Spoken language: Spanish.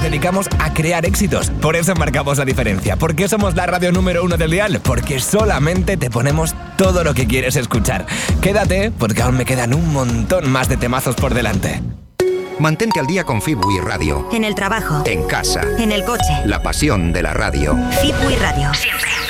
dedicamos a crear éxitos. Por eso marcamos la diferencia. ¿Por qué somos la radio número 1 del dial? Porque solamente te ponemos todo lo que quieres escuchar. Quédate, porque aún me quedan un montón más de temazos por delante. Mantente al día con Fibui Radio. En el trabajo. En casa. En el coche. La pasión de la radio. Fibui Radio. Siempre.